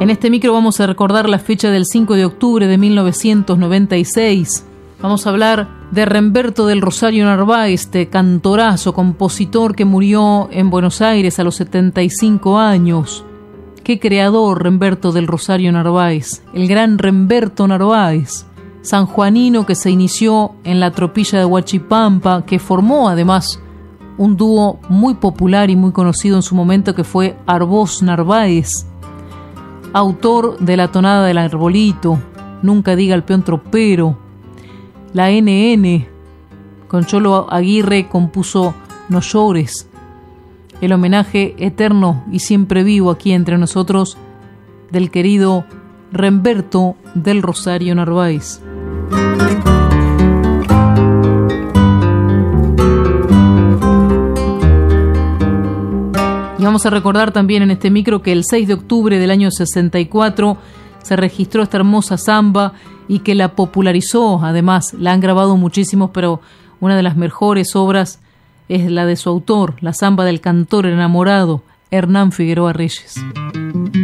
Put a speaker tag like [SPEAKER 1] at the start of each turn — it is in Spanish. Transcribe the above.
[SPEAKER 1] En este micro vamos a recordar la fecha del 5 de octubre de 1996. Vamos a hablar de Remberto del Rosario Narváez, este cantorazo, compositor que murió en Buenos Aires a los 75 años. Qué creador Remberto del Rosario Narváez, el gran Remberto Narváez, sanjuanino que se inició en la tropilla de Huachipampa, que formó además un dúo muy popular y muy conocido en su momento que fue Arbós Narváez. Autor de La tonada del arbolito, Nunca diga el peón tropero, La NN. Con Cholo Aguirre compuso No llores. El homenaje eterno y siempre vivo aquí entre nosotros del querido Remberto del Rosario Narváez. Y vamos a recordar también en este micro que el 6 de octubre del año 64 se registró esta hermosa samba y que la popularizó, además la han grabado muchísimos, pero una de las mejores obras es la de su autor, la samba del cantor enamorado, Hernán Figueroa Reyes.